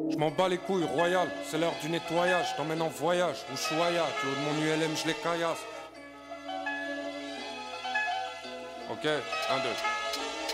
Je m'en bats les couilles, royal, c'est l'heure du nettoyage. Je t'emmène en voyage, Ushuaïa, du haut de mon ULM, je les caillasse. Ok, 1, 2.